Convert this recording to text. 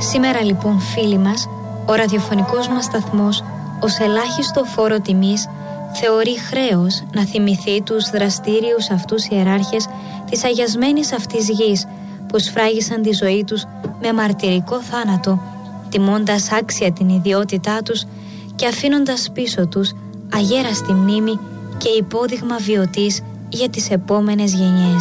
Σήμερα λοιπόν, φίλοι μας, ο ραδιοφωνικός μας σταθμός ως ελάχιστο φόρο τιμής θεωρεί χρέος να θυμηθεί τους δραστήριους αυτούς ιεράρχες της αγιασμένης αυτής γης που σφράγισαν τη ζωή τους με μαρτυρικό θάνατο, τιμώντας άξια την ιδιότητά τους και αφήνοντας πίσω τους αγέραστη μνήμη και υπόδειγμα βιωτής για τις επόμενες γενιές.